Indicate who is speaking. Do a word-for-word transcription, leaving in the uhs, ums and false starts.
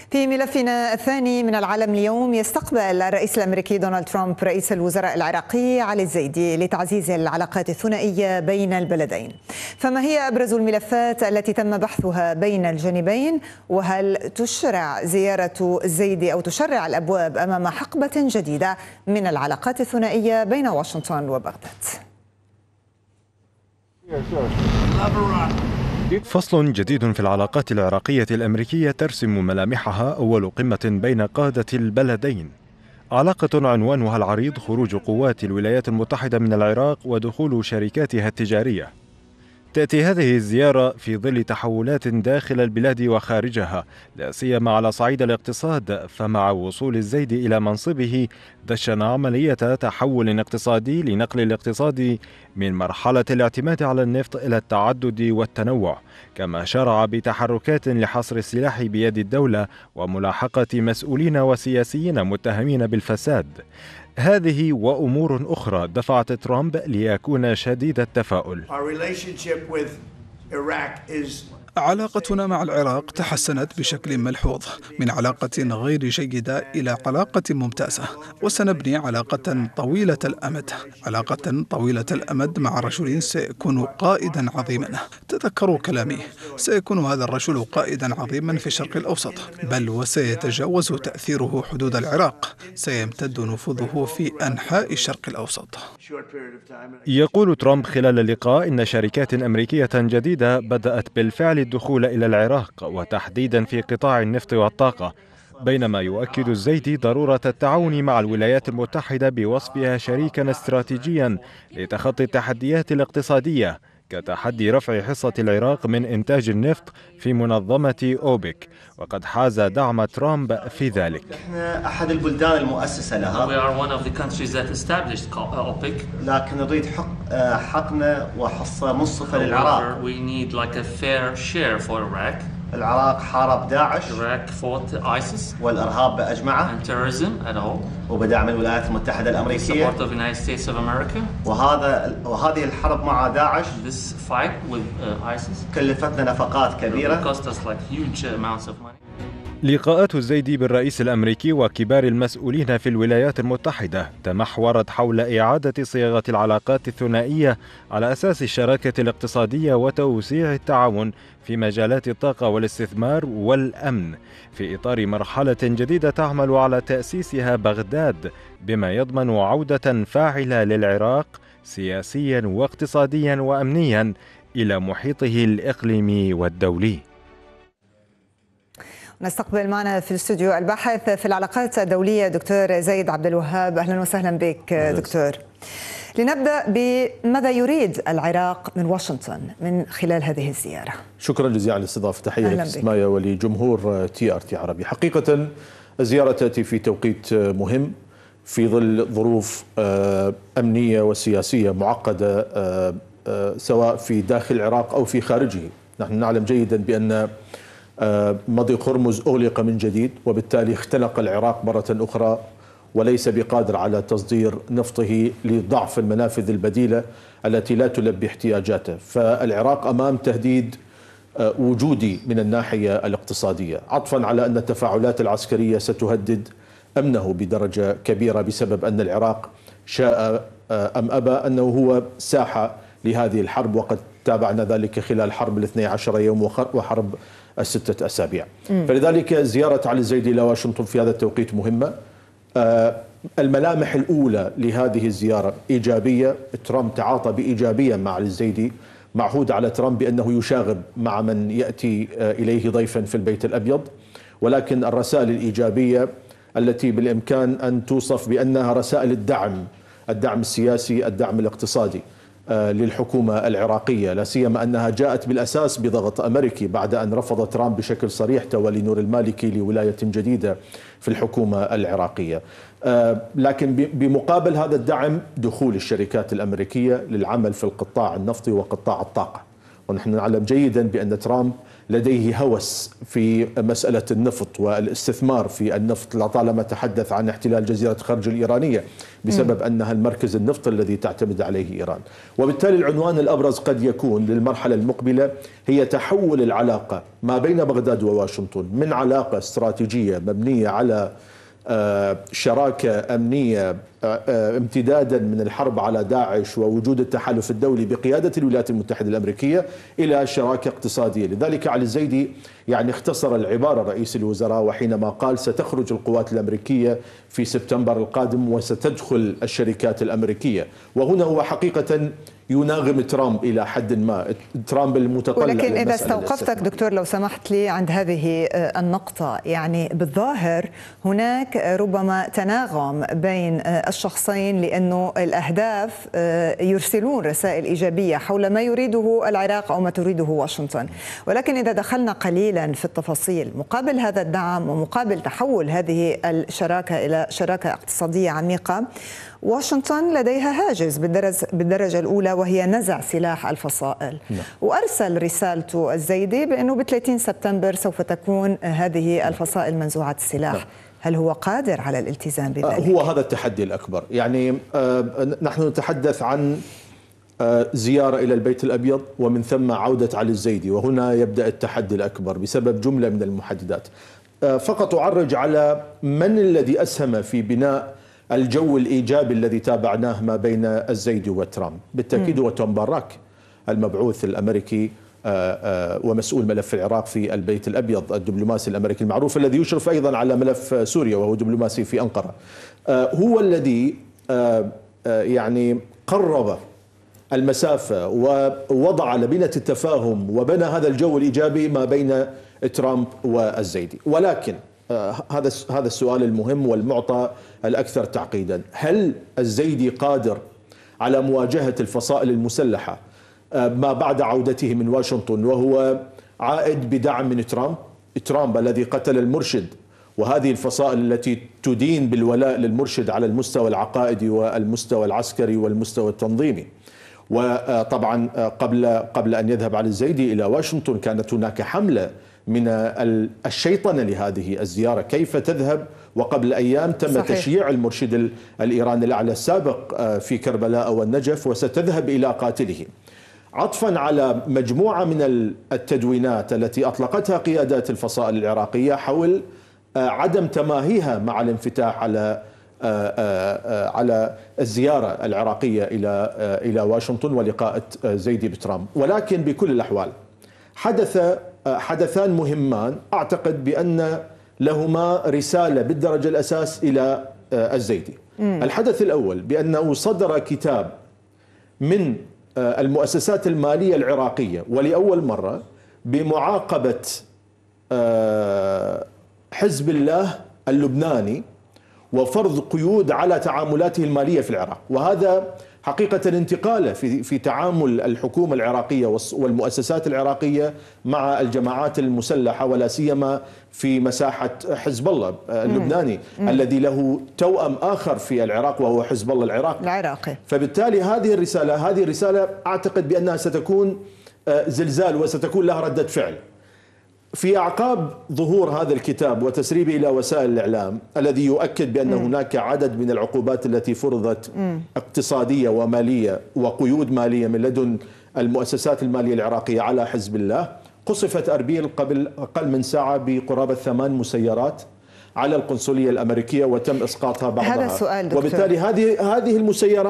Speaker 1: في ملفنا الثاني من العالم اليوم، يستقبل الرئيس الأمريكي دونالد ترامب رئيس الوزراء العراقي علي الزيدي لتعزيز العلاقات الثنائية بين البلدين. فما هي أبرز الملفات التي تم بحثها بين الجانبين؟ وهل تشرع زيارة الزيدي أو تشرع الأبواب أمام حقبة جديدة من العلاقات الثنائية بين واشنطن وبغداد؟
Speaker 2: فصل جديد في العلاقات العراقية الأمريكية ترسم ملامحها أول قمة بين قادة البلدين، علاقة عنوانها العريض خروج قوات الولايات المتحدة من العراق ودخول شركاتها التجارية. تأتي هذه الزيارة في ظل تحولات داخل البلاد وخارجها، لا سيما على صعيد الاقتصاد، فمع وصول الزيدي إلى منصبه دشن عملية تحول اقتصادي لنقل الاقتصاد من مرحلة الاعتماد على النفط إلى التعدد والتنوع، كما شرع بتحركات لحصر السلاح بيد الدولة وملاحقة مسؤولين وسياسيين متهمين بالفساد. هذه وأمور أخرى دفعت ترامب ليكون شديد التفاؤل.
Speaker 3: علاقتنا مع العراق تحسنت بشكل ملحوظ من علاقة غير جيدة إلى علاقة ممتازة، وسنبني علاقة طويلة الأمد علاقة طويلة الأمد مع رجل سيكون قائدا عظيما. تذكروا كلامي، سيكون هذا الرجل قائدا عظيما في الشرق الأوسط، بل وسيتجاوز تأثيره حدود العراق، سيمتد نفوذه في أنحاء الشرق الأوسط.
Speaker 2: يقول ترامب خلال اللقاء إن شركات أمريكية جديدة بدأت بالفعل الدخول إلى العراق، وتحديدا في قطاع النفط والطاقة، بينما يؤكد الزيدي ضرورة التعاون مع الولايات المتحدة بوصفها شريكا استراتيجيا لتخطي التحديات الاقتصادية، كتحدي رفع حصة العراق من إنتاج النفط في منظمة أوبك، وقد حاز دعم ترامب في ذلك.
Speaker 4: نحن أحد البلدان المؤسسة لها. لكن نريد حق حقنا وحصة منصفة للعراق. العراق حارب داعش والإرهاب بأجمعه وبدعم الولايات المتحدة الأمريكية، وهذا وهذه الحرب مع داعش كلفتنا نفقات كبيرة.
Speaker 2: لقاءات الزيدي بالرئيس الأمريكي وكبار المسؤولين في الولايات المتحدة تمحورت حول إعادة صياغة العلاقات الثنائية على أساس الشراكة الاقتصادية وتوسيع التعاون في مجالات الطاقة والاستثمار والأمن، في إطار مرحلة جديدة تعمل على تأسيسها بغداد، بما يضمن عودة فاعلة للعراق سياسيا واقتصاديا وأمنيا إلى محيطه الإقليمي والدولي.
Speaker 1: نستقبل معنا في الاستوديو الباحث في العلاقات الدولية دكتور زايد عبد الوهاب. أهلا وسهلا بك دكتور. لنبدأ بماذا يريد العراق من واشنطن من خلال هذه الزيارة؟
Speaker 5: شكرا جزيلا على الاستضافة. تحية لك مايا ولجمهور تي ار تي عربي. حقيقة الزيارة تأتي في توقيت مهم في ظل ظروف أمنية وسياسية معقدة سواء في داخل العراق أو في خارجه. نحن نعلم جيدا بأن مضيق هرمز أغلق من جديد، وبالتالي اختنق العراق مرة أخرى وليس بقادر على تصدير نفطه لضعف المنافذ البديلة التي لا تلبي احتياجاته. فالعراق أمام تهديد وجودي من الناحية الاقتصادية، عطفا على أن التفاعلات العسكرية ستهدد أمنه بدرجة كبيرة بسبب أن العراق شاء أم أبى أنه هو ساحة لهذه الحرب، وقد تابعنا ذلك خلال حرب الاثني عشر يوم وحرب الستة أسابيع. م. فلذلك زيارة علي الزيدي إلى واشنطن في هذا التوقيت مهمة. آه الملامح الأولى لهذه الزيارة إيجابية. ترامب تعاطى بإيجابية مع علي الزيدي. معهود على ترامب بأنه يشاغب مع من يأتي آه إليه ضيفا في البيت الأبيض، ولكن الرسائل الإيجابية التي بالإمكان أن توصف بأنها رسائل الدعم، الدعم السياسي، الدعم الاقتصادي للحكومة العراقية، لا سيما أنها جاءت بالأساس بضغط أمريكي بعد أن رفض ترامب بشكل صريح تولي نور المالكي لولاية جديدة في الحكومة العراقية. لكن بمقابل هذا الدعم دخول الشركات الأمريكية للعمل في القطاع النفطي وقطاع الطاقة، ونحن نعلم جيدا بأن ترامب لديه هوس في مسألة النفط والاستثمار في النفط، لطالما تحدث عن احتلال جزيرة خرج الإيرانية بسبب أنها المركز النفط الذي تعتمد عليه إيران. وبالتالي العنوان الأبرز قد يكون للمرحلة المقبلة هي تحول العلاقة ما بين بغداد وواشنطن من علاقة استراتيجية مبنية على شراكة أمنية امتدادا من الحرب على داعش ووجود التحالف الدولي بقيادة الولايات المتحدة الأمريكية إلى شراكة اقتصادية. لذلك علي الزيدي يعني اختصر العبارة رئيس الوزراء وحينما قال ستخرج القوات الأمريكية في سبتمبر القادم وستدخل الشركات الأمريكية، وهنا هو حقيقة يناغم ترامب إلى حد ما، ترامب المتطلع.
Speaker 1: ولكن إذا استوقفتك دكتور لو سمحت لي عند هذه النقطة، يعني بالظاهر هناك ربما تناغم بين الشخصين، لأنه الأهداف يرسلون رسائل إيجابية حول ما يريده العراق أو ما تريده واشنطن. ولكن إذا دخلنا قليلا في التفاصيل، مقابل هذا الدعم ومقابل تحول هذه الشراكة إلى شراكة اقتصادية عميقة، واشنطن لديها هاجس بالدرجة, بالدرجة الأولى وهي نزع سلاح الفصائل. لا. وأرسل رسالته الزيدي بأنه ب ثلاثين سبتمبر سوف تكون هذه الفصائل منزوعة السلاح. لا. هل هو قادر على الالتزام بذلك؟
Speaker 5: هو هذا التحدي الأكبر. يعني نحن نتحدث عن زيارة إلى البيت الأبيض ومن ثم عودة علي الزيدي، وهنا يبدأ التحدي الأكبر بسبب جملة من المحددات. فقط أعرج على من الذي أسهم في بناء الجو الإيجابي الذي تابعناه ما بين الزيدي وترامب. بالتأكيد هو توم باراك المبعوث الأمريكي ومسؤول ملف العراق في البيت الأبيض، الدبلوماسي الأمريكي المعروف الذي يشرف أيضا على ملف سوريا وهو دبلوماسي في أنقرة. هو الذي يعني قرب المسافة ووضع لبنة التفاهم وبنى هذا الجو الإيجابي ما بين ترامب والزيدي. ولكن هذا هذا السؤال المهم والمعطى الأكثر تعقيدا، هل الزيدي قادر على مواجهة الفصائل المسلحة ما بعد عودته من واشنطن وهو عائد بدعم من ترامب؟ ترامب الذي قتل المرشد، وهذه الفصائل التي تدين بالولاء للمرشد على المستوى العقائدي والمستوى العسكري والمستوى التنظيمي. وطبعا قبل قبل أن يذهب علي الزيدي إلى واشنطن كانت هناك حملة من الشيطنة لهذه الزيارة، كيف تذهب وقبل أيام تم صحيح. تشييع المرشد الإيراني الأعلى السابق في كربلاء والنجف وستذهب إلى قاتله، عطفا على مجموعة من التدوينات التي أطلقتها قيادات الفصائل العراقية حول عدم تماهيها مع الانفتاح على على الزيارة العراقية إلى إلى واشنطن ولقاء زيدي بترامب. ولكن بكل الأحوال حدث حدثان مهمان أعتقد بأن لهما رسالة بالدرجة الأساس إلى الزيدي. مم. الحدث الأول بأنه صدر كتاب من المؤسسات المالية العراقية ولأول مرة بمعاقبة حزب الله اللبناني وفرض قيود على تعاملاته المالية في العراق، وهذا حقيقة انتقاله في في تعامل الحكومة العراقية والمؤسسات العراقية مع الجماعات المسلحة، ولا سيما في مساحة حزب الله اللبناني مم. الذي له توأم آخر في العراق وهو حزب الله العراقي.
Speaker 1: العراقي.
Speaker 5: فبالتالي هذه الرسالة هذه الرسالة أعتقد بأنها ستكون زلزال وستكون لها ردة فعل. في أعقاب ظهور هذا الكتاب وتسريبه إلى وسائل الإعلام الذي يؤكد بأن مم. هناك عدد من العقوبات التي فرضت مم. اقتصادية ومالية وقيود مالية من لدن المؤسسات المالية العراقية على حزب الله، قصفت أربيل قبل أقل من ساعة بقرابة ثمان مسيرات على القنصلية الأمريكية وتم إسقاطها بعضها.
Speaker 1: هذا السؤال دكتور.
Speaker 5: وبالتالي هذه هذه المسيرات